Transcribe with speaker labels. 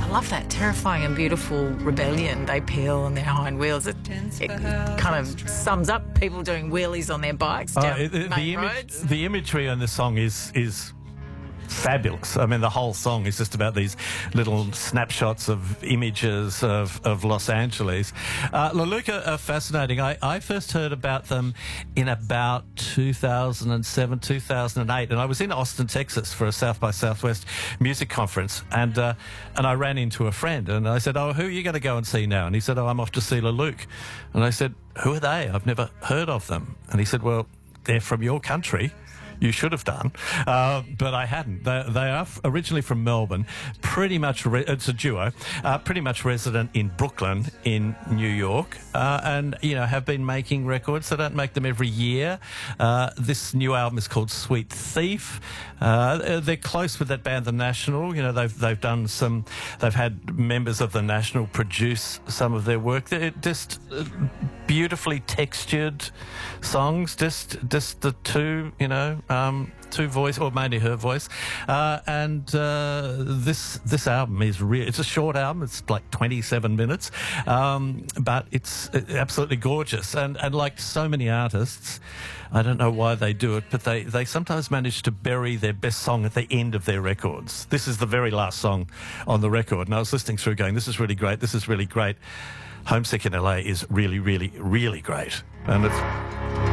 Speaker 1: love that terrifying and beautiful rebellion. They peel on their hind wheels. It kind of sums up people doing wheelies on their bikes down main roads.
Speaker 2: The imagery on the song is fabulous. I mean, the whole song is just about these little snapshots of images of Los Angeles. La Luca are fascinating. I first heard about them in about 2007, 2008, and I was in Austin, Texas for a South by Southwest music conference, and I ran into a friend, and I said, "Oh, who are you going to go and see now?" And he said, "Oh, I'm off to see La Luca." And I said, "Who are they? I've never heard of them." And he said, "Well, they're from your country. You should have done," but I hadn't. They are originally from Melbourne, pretty much, it's a duo, pretty much resident in Brooklyn in New York, and, you know, have been making records. They don't make them every year. This new album is called Sweet Thief. They're close with that band, The National. You know, they've done some, they've had members of The National produce some of their work. They're just beautifully textured songs, just the two, you know, two voice, or mainly her voice, and this album is real. It's a short album. It's like 27 minutes, but it's absolutely gorgeous. And like so many artists, I don't know why they do it, but they sometimes manage to bury their best song at the end of their records. This is the very last song on the record, and I was listening through going, this is really great, this is really great. Homesick in LA is really, really, really great. And it's